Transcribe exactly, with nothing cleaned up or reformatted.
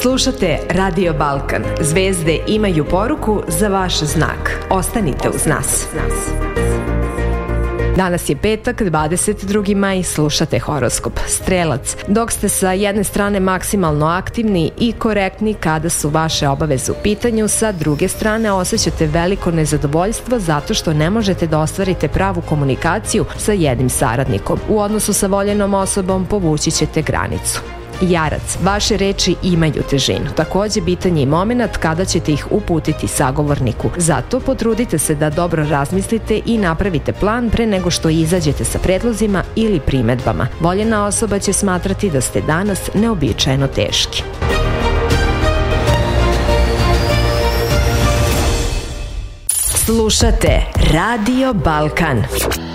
Slušate Radio Balkan. Zvezde imaju poruku za vaš znak. Ostanite uz nas. Danas je petak, dvadeset drugi maj, slušate horoskop. Strelac, dok ste sa jedne strane maksimalno aktivni i korektni kada su vaše obaveze u pitanju, sa druge strane osjećate veliko nezadovoljstvo zato što ne možete da ostvarite pravu komunikaciju sa jednim saradnikom. U odnosu sa voljenom osobom povući ćete granicu. Jarac, vaše reči imaju težinu. Takođe, bitan je i moment kada ćete ih uputiti sagovorniku. Zato potrudite se da dobro razmislite i napravite plan pre nego što izađete sa predlozima ili primedbama. Voljena osoba će smatrati da ste danas neobičajeno teški. Slušate Radio Balkan.